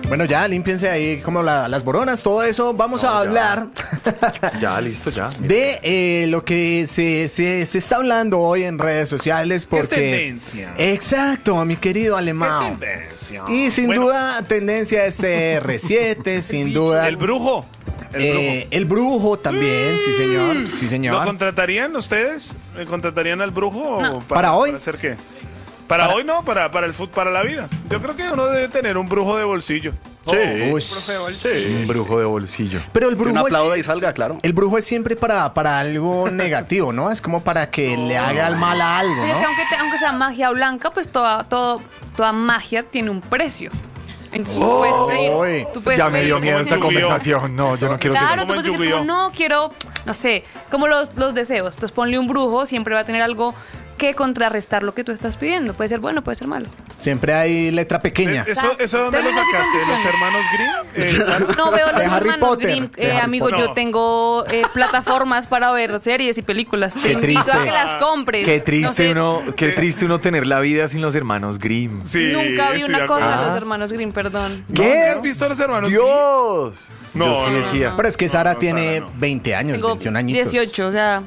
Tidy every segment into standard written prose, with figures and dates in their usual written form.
Bueno, ya, límpiense ahí como las boronas, todo eso. Vamos a hablar Ya, listo, ya. de lo que se está hablando hoy en redes sociales. Porque... ¿Qué es tendencia? Exacto, mi querido ¿Qué es alemán. tendencia? Y sin Bueno, duda, tendencia es R7, sin duda. El brujo. El brujo también, sí señor, sí ¿Lo señor. contratarían ustedes? ¿Contratarían al brujo? No. o ¿Para hoy? ¿Para hacer qué? Para hoy no, para el fútbol, para la vida. Yo creo que uno debe tener un brujo de bolsillo. Sí. Uy. Un brujo de bolsillo. Pero el Que uno brujo aplauda y es, salga, claro. el brujo es siempre para algo negativo, ¿no? Es como para que le haga el mal a algo, Pero es que ¿no? aunque sea magia blanca, pues toda magia tiene un precio. Entonces Uy. tú puedes Ya me dio pedir- miedo esta Yu-Gi-Oh. conversación. No, yo no quiero Claro, Como tú en puedes decir, Yu-Gi-Oh. como, no, quiero, no sé, como los deseos. Entonces ponle un brujo, siempre va a tener algo que contrarrestar lo que tú estás pidiendo. Puede ser bueno, puede ser malo. Siempre hay letra pequeña. ¿Eso dónde lo Términos y sacaste? ¿De los condiciones. hermanos Grimm? Sara? No veo los De Harry hermanos Potter, Grimm, de Harry amigo, Potter. yo No. tengo plataformas para ver series y películas. Te invito triste. a que las compres. Qué No sé, qué triste uno tener la vida sin los hermanos Grimm. Sí, Nunca vi estoy una de cosa de acuerdo. los hermanos Grimm, perdón. ¿Qué? ¿No has visto a los hermanos Grimm? ¡Dios! No, Yo sí no, decía. Pero es que Sara No, tiene Sara, no. 20 años, Tengo 21 añitos. 18, o sea.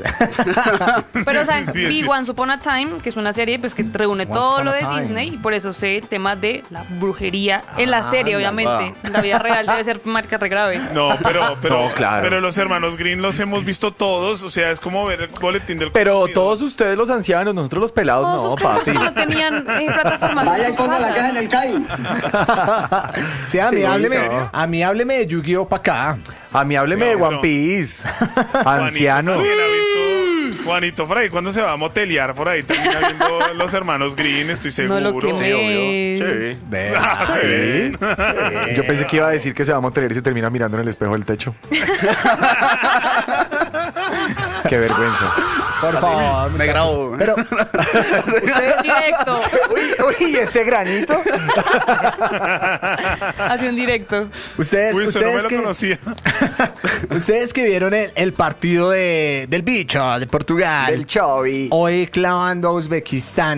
Pero, o sea, vi 18. Once Upon a Time, que es una serie pues, que reúne Once todo Upon lo a de Time. Disney, y por eso sé el tema de la brujería en la serie, anda, obviamente. En la vida real debe ser marca re grave. No, pero No, claro. pero los hermanos Green los hemos visto todos, o sea, es como ver el boletín del Pero consumidor. todos ustedes los ancianos, nosotros los pelados, Todos no, sus perros papi. no tenían plataformas. Vaya en y sus ponga la casas. caja en el CAI. Sí, a mí, Sí, hábleme, ¿serio? a mí hábleme de Yu-Gi-Oh para acá. A mí hábleme Sí, de pero- One Piece. Juanito Anciano. también ha visto Juanito por ahí, ¿cuándo se va a motelear por ahí? Termina viendo los hermanos Green, estoy seguro. No lo quemé. Sí. Ah, Sí. sí. Yo pensé que iba a decir que se va a moteler y se termina mirando en el espejo del techo. Qué vergüenza. Por favor. Me grabo. Pero, ustedes, Directo. Uy, este granito. Hace un directo. ustedes, Uy, eso no me ustedes lo que, conocía. ustedes que vieron el partido del bicho de Portugal. El Chavi. Hoy clavando a Uzbekistán,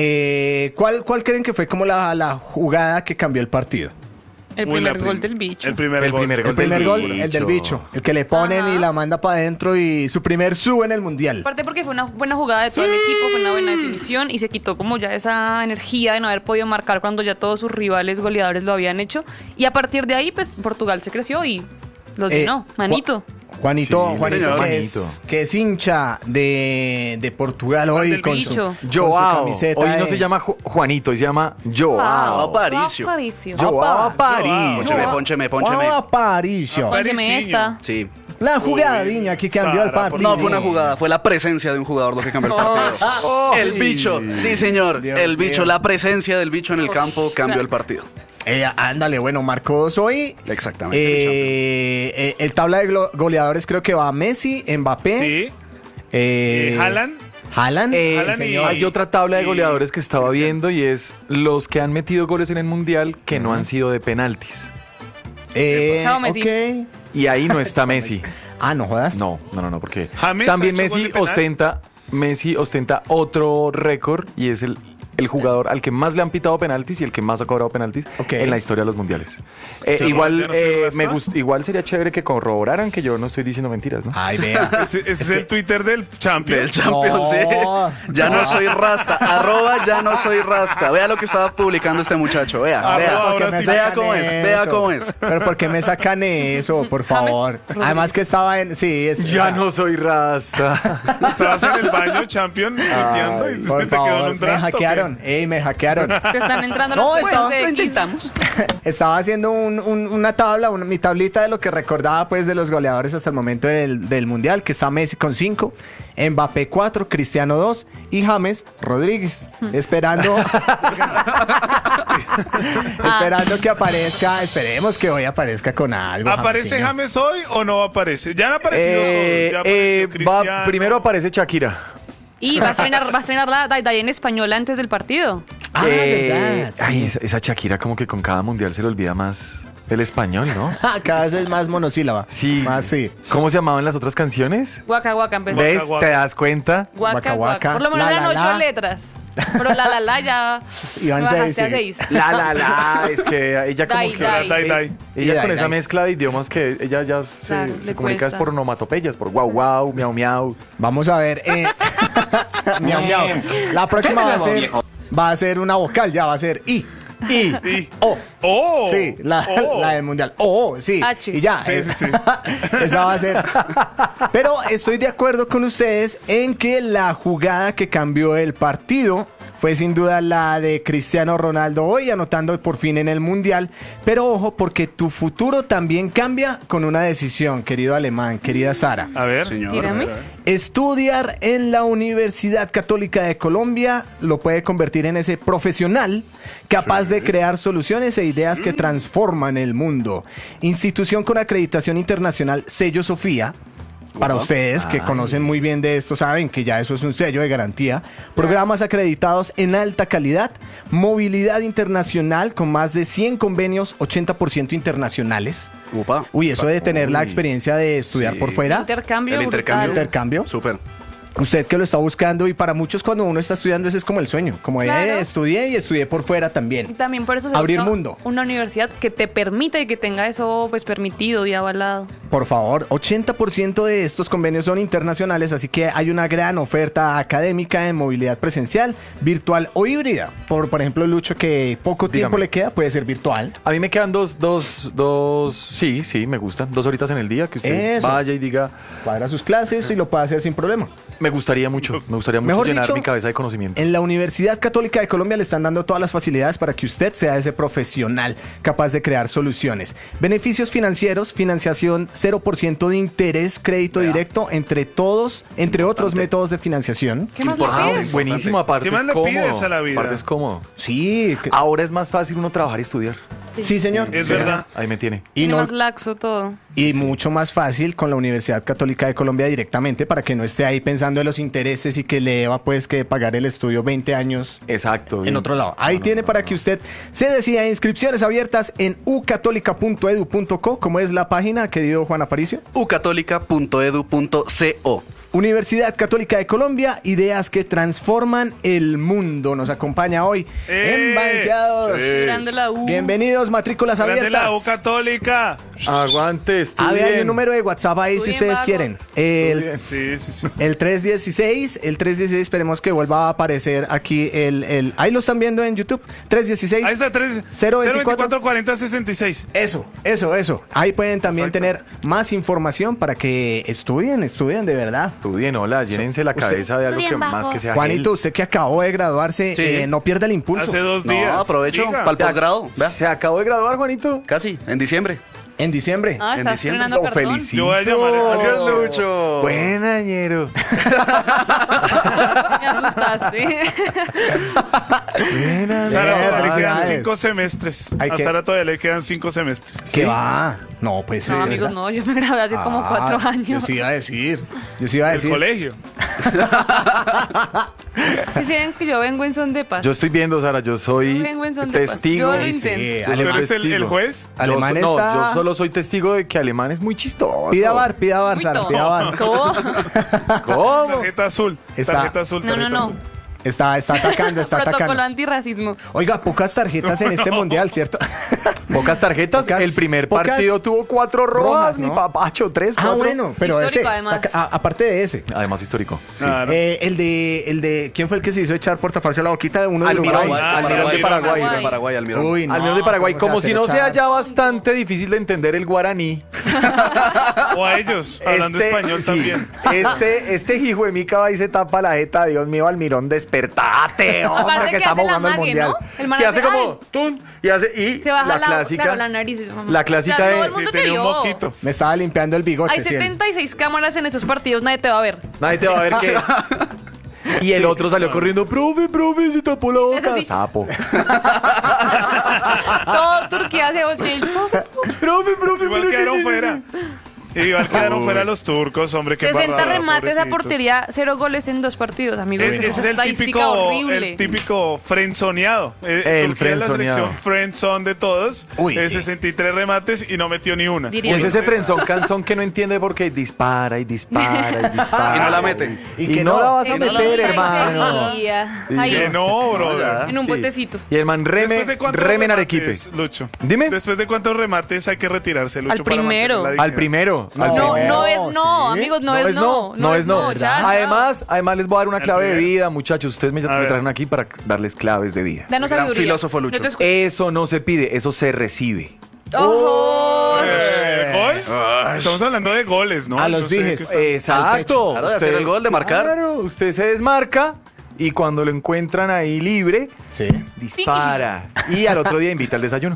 ¿cuál creen que fue como la jugada que cambió el partido? El Uy, primer la gol prim- del bicho. El primer El gol. primer El gol primer del gol, bicho. el del bicho, el que le ponen Ajá. y la manda para adentro y su primer sube en el mundial. Aparte porque fue una buena jugada de todo el equipo, fue una buena definición y se quitó como ya esa energía de no haber podido marcar cuando ya todos sus rivales goleadores lo habían hecho. Y a partir de ahí, pues Portugal se creció y los llenó. Manito. Juanito, Sí, Juanito, señor. que es hincha de Portugal hoy del con bicho. su Joao. camiseta. Hoy no de- se llama Juanito, hoy se llama Joao. Aparicio. Aparicio. Joao Apa. Aparicio. Póncheme. Aparicio. Póngeme esta. Sí. La jugadinha que cambió el Sara, partido. No fue una jugada, fue la presencia de un jugador lo que cambió el partido. El bicho, sí señor, Dios el bicho, mío. la presencia del bicho en el campo cambió el partido. Ándale, bueno, marcó 2 hoy. Exactamente. El tabla de goleadores creo que va Messi, Mbappé. Sí. Haaland. Haaland. Sí, Haaland señor. Hay otra tabla de y- goleadores que estaba Cristiano. viendo y es los que han metido goles en el Mundial que no han sido de penaltis. Chao, Messi. Ok. Y ahí no está Messi. Ah, no jodas. No, porque James también ha hecho gol de penal. Messi ostenta otro récord y es el jugador al que más le han pitado penaltis y el que más ha cobrado penaltis Ok. en la historia de los mundiales. Sí, Igual ¿ya no se me resta? igual sería chévere que corroboraran que yo no estoy diciendo mentiras, ¿no? Ay, vea. Ese es el Twitter del Champion. Del Champions, No. sí. Ya no soy rasta. @ ya no soy rasta. Vea lo que estaba publicando este muchacho. Vea, Arroba, vea. ahora ¿Por qué me sí. Vea sacan cómo es, vea eso? cómo es. Pero ¿por qué me sacan eso, por favor? Además que estaba en... Sí, es... Ya no soy rasta. Estabas en el baño, Champion, tuiteando y se Por te quedó en favor, un me draft. ¿o qué? hackearon. Ey, me hackearon. Te están entrando No, las estaba- cuentas de X. intentamos. Estaba haciendo una tabla, mi tablita de lo que recordaba pues de los goleadores hasta el momento del Mundial, que está Messi con 5, Mbappé 4, Cristiano 2 y James Rodríguez. Esperando esperando que aparezca, esperemos que hoy aparezca con algo. ¿Aparece Jamesinho. James hoy o no aparece? Ya han aparecido todos. Ya apareció Cristiano. Primero aparece Shakira. Y va a estrenar la Day en español antes del partido. Ah, verdad. Ay, Sí. esa Shakira como que con cada mundial se le olvida más. El español, ¿no? Cada vez es más monosílaba. Sí. Más sí. ¿Cómo se llamaban las otras canciones? Guaca, guaca, empezó. ¿Ves? guaca. ¿Te das cuenta? Guaca, Guaca, guaca. guaca. Por lo menos La, eran la, 8 la. letras. Pero la ya. Iban me bajaste seis, a sí. 6. La, es que ella como Dai, que... dai. Dai, dai. Ella Dai, con esa dai. mezcla de idiomas que ella ya Claro, se le comunica es cuesta. por onomatopeyas, por guau guau, miau miau. Vamos a ver. Miau, miau. La próxima va a ser una vocal, ya va a ser I. Y... O. ¡Oh! Sí, la del mundial. Oh, sí. H. Y ya. Sí, sí, sí. Esa va a ser. Pero estoy de acuerdo con ustedes en que la jugada que cambió el partido fue sin duda la de Cristiano Ronaldo hoy, anotando por fin en el mundial. Pero ojo, porque tu futuro también cambia con una decisión, querido alemán, querida Sara. A ver. Señor. Tírame. Estudiar en la Universidad Católica de Colombia lo puede convertir en ese profesional capaz de crear soluciones e ideas que transforman el mundo. Institución con acreditación internacional Sello Sofía. Para ustedes que conocen muy bien de esto, saben que ya eso es un sello de garantía. Programas acreditados en alta calidad, movilidad internacional con más de 100 convenios, 80% internacionales. Upa. Uy, eso de tener la Uy. experiencia de estudiar Sí. por fuera. Intercambio. El intercambio. brutal. Intercambio. Súper. Usted que lo está buscando y para muchos cuando uno está estudiando ese es como el sueño. Como Claro. estudié y estudié por fuera Y también. también por eso se Abrir busca mundo. una universidad que te permita y que tenga eso pues permitido y avalado. Por favor, 80% de estos convenios son internacionales, así que hay una gran oferta académica en movilidad presencial, virtual o híbrida. Por ejemplo, Lucho, que poco tiempo Dígame. le queda, puede ser virtual. A mí me quedan sí, me gustan, 2 horitas en el día, que usted Eso. vaya y diga, Cuadra sus clases y lo puede hacer sin problema. me gustaría mucho Mejor llenar dicho, mi cabeza de conocimiento. En la Universidad Católica de Colombia le están dando todas las facilidades para que usted sea ese profesional capaz de crear soluciones. Beneficios financieros, financiación 0% de interés, crédito directo, entre otros métodos de financiación. ¿Qué más Importante. le pides? Buenísimo, aparte ¿Qué más es le cómodo. pides a la vida? Aparte es cómodo. Sí, Ahora es más fácil uno trabajar y estudiar. sí, señor. Es verdad. Ahí me tiene. Y, Tiene no- más laxo todo. y mucho más fácil con la Universidad Católica de Colombia directamente para que no esté ahí pensando en los intereses y que le va pues que pagar el estudio 20 años Exacto. en otro lado. Ahí tiene para que usted se decida. Inscripciones abiertas en ucatólica.edu.co, como es la página, querido Juan Aparicio. ucatólica.edu.co. Universidad Católica de Colombia, ideas que transforman el mundo. Nos acompaña hoy en Banqueados. Grande la U. Bienvenidos, matrículas Grande la U abiertas. Católica. Aguante, A estudien. ver, hay un número de WhatsApp ahí si Estudien, ustedes vagos. quieren. Sí, sí, sí. El 316, esperemos que vuelva a aparecer aquí ahí lo están viendo en YouTube. 316. Ahí está, 024 40 66. Eso. Ahí pueden también tener más información para que estudien de verdad. Estudien, hola, llénense la Usted- cabeza de algo que Estudien, más vagos. que sea Juanito, usted que acabó de graduarse, Sí. no pierda el impulso. Hace 2 días. No, aprovecho Siga. para el posgrado. Vea, Se acabó de graduar, Juanito. casi, en diciembre. En diciembre. Ah, En está diciembre. estrenando cartón. Yo voy a llamar a esa Gracias, canción. Lucho. Buen añero. Me asustaste. Sara, todavía le quedan Felicidades. 5 semestres. Hay A que- Sara todavía le quedan 5 semestres. ¿Qué va? No, pues No, amigos, no. Yo me gradué hace como 4 Yo años. sí iba a decir. El colegio. ¿Sí saben que yo vengo en son de paz? Yo estoy viendo, Sara, yo soy Yo vengo en son de paz. testigo. Yo lo Sí, intento. Yo ¿Tú soy eres el testigo. juez? Alemán No, está- yo solo soy testigo de que Alemán es muy chistoso. Pida bar, Uy, Sara, no. pida bar. ¿Cómo? ¿Cómo? Tarjeta azul. Está- Tarjeta azul. No, tarjeta no, no. azul. Está atacando. Protocolo antirracismo. Oiga, pocas tarjetas en este mundial, ¿cierto? Pocas tarjetas. Pocas- el primer pocas partido tuvo 4 rojas, rojas, mi ¿no? papacho, 3, 4. Ah, bueno, pero Histórico, ese, además. aparte de ese. Además histórico. Sí. Claro. El de ¿quién fue el que se hizo echar por taparse la boquita de uno de Almirón, Uruguay? Almirón de Paraguay. De Paraguay, Almirón. Uy, no, Almirón de Paraguay, ¿cómo como se si va a no hacer sea echar? ya bastante difícil de entender el guaraní. O a ellos, hablando español sí, también. Este hijo de mica va y se tapa la jeta. Dios mío, Almirón, despertate, hombre, Aparte que que estamos hace la jugando el mague, mundial. ¿no? El man Se hace, hace como ¡ay! tun, y hace y Se baja la clásica. claro, la nariz. La clásica O sea, de- todo el Sí, mundo te tenía un vio. moquito. Me estaba limpiando el bigote. Hay sí, 76 cámaras en esos partidos, nadie te va a ver. Nadie te va a ver que. Y el otro salió corriendo, profe, se tapó la boca. Ese sí. Sapo. Todo Turquía se volteó. Profe, Igual mire quedaron que- fuera. Y igual quedaron fuera los turcos, hombre, que 60 remates a portería, 0 goles en 2 partidos, amigos. Ese es el estadística horrible. típico friendzoneado. El Turquía es la friendzoneado. selección friendzone de todos. Uy, sí. 63 remates y no metió ni una. Diría Y es yo. ese frenzón canzón que no entiende por qué dispara y dispara y dispara. Y no la mete. Y, que no no. la vas a Y meter, ahí hermano. seguía. Y Ahí, Que no, brother. en un Sí. puentecito. Y el man ¿Después de cuántos reme en remates, Arequipe. Lucho? Dime. ¿Después de cuántos remates hay que retirarse, Lucho? Al para primero. mantener la Al dignidad? primero. al No, primero. no es no, ¿sí? amigos, no es no. No es no. ya. Además les voy a dar una Al clave de primero. vida, muchachos. Ustedes me A ver. trajeron aquí para darles claves de vida. Danos Gran sabiduría. filósofo, Lucho. Yo te escucho. Eso no se pide, eso se recibe. ¡Ojo! ¿Gol? Estamos hablando de goles, ¿no? A los Yo sé dijes. que Exacto. Claro, de hacer el gol, de marcar. Claro, usted se desmarca y cuando lo encuentran ahí libre, Sí. dispara. Y al otro día invita al desayuno.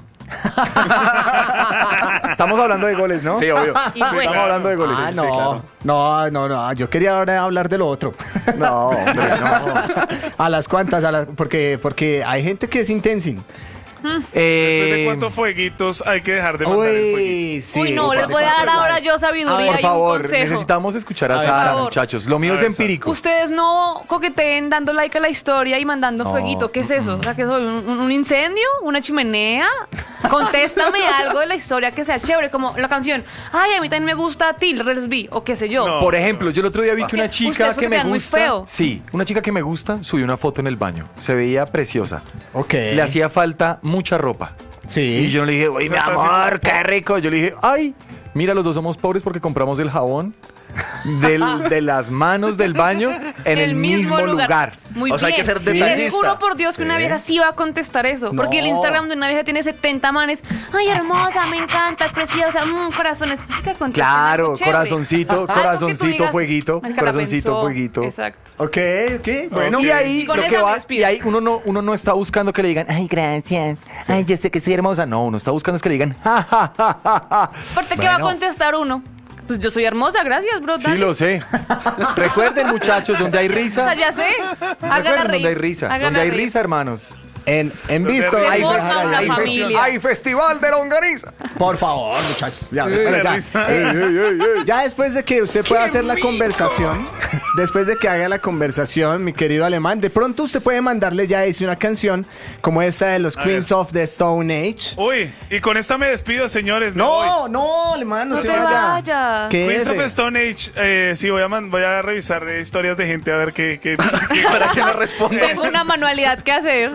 Estamos hablando de goles, ¿no? Sí, obvio. Y bueno. Estamos hablando de goles. Ah, sí, no. claro. No. Yo quería ahora hablar de lo otro. No, hombre, no. ¿A las cuantas? Porque hay gente que es intensin. ¿Después Eh, de cuántos fueguitos hay que dejar de mandar el fueguito? Uy, sí. Uy, no, les voy a dar ahora yo sabiduría por y un favor, consejo. necesitamos escuchar a A ver, Sara, por favor. muchachos. Lo mío A es ver, Sara. empírico. Ustedes no coqueteen dando like a la historia y mandando No. fueguito. ¿Qué es eso? O sea, ¿qué soy? ¿Un incendio? ¿Una chimenea? Contéstame algo de la historia que sea chévere, como la canción. Ay, a mí también me gusta Till Resby, o qué sé yo. No. Por ejemplo, yo el otro día vi que una chica Ustedes que me coquetean muy gusta. feo. Sí, una chica que me gusta subió una foto en el baño. Se veía preciosa. Ok. Le hacía falta mucha ropa. Sí. Y yo le dije, uy, O sea, mi está amor, haciendo qué rico. Yo le dije, ay, mira, los dos somos pobres porque compramos el jabón de las manos del baño en el mismo lugar. Muy O sea, hay bien. que ser Sí. detallista. Les juro por Dios que una vieja sí va a contestar eso. Porque el No. Instagram de una vieja tiene 70 manes. Ay, hermosa, me encanta, es preciosa. Corazones. Claro, corazoncito, corazoncito, fueguito, "Marica, la corazoncito, pensó". fueguito. Exacto. Ok. Bueno. Y ahí Y con lo esa que me va, despido. y ahí uno no está buscando que le digan, ay, gracias, ay, yo sé que soy hermosa. No, uno está buscando es que le digan, ja, ja, ja, ja, ja. Aparte, ¿qué va a contestar uno? Pues yo soy hermosa, gracias, bro. Sí, dale. lo sé. Recuerden, muchachos, donde hay O sea, risa. ya sé. Hágala Recuerden reír. donde hay risa. Hágala Donde hay reír. risa, hermanos. En visto. Hay Forma una familia. Hay festival de longaniza. Por favor, muchachos. Ya, bueno, ya. risa. Ya después de que usted pueda hacer la conversación, después de que haga la conversación, mi querido alemán, de pronto usted puede mandarle ya dice una canción como esta de los A Queens ver. of the Stone Age. Uy, y con esta me despido, señores. me voy. No, alemán, no, No se te vaya. vayas. ¿Qué Queens es? of the Stone Age, sí, voy a revisar historias de gente a ver qué Para que me responda. Tengo una manualidad que hacer.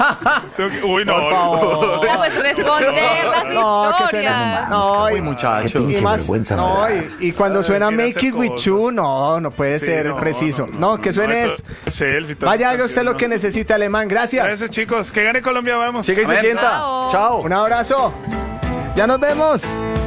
Uy, no. Por favor. Ya, pues responder las No, que suena. historias. No, Uy, muchachos. Y más, no, y cuando Ay, suena quiere Make hacer It With cosas. You, no puede Sí, ser no, preciso. No, que suene es. Selfie, todas Vaya, haga esas usted lo que canciones, necesita, alemán. ¿no? Gracias. Gracias, chicos. Que gane Colombia, vamos. Llega y se Amén. sienta. Chao. Chao. Un abrazo. Ya nos vemos.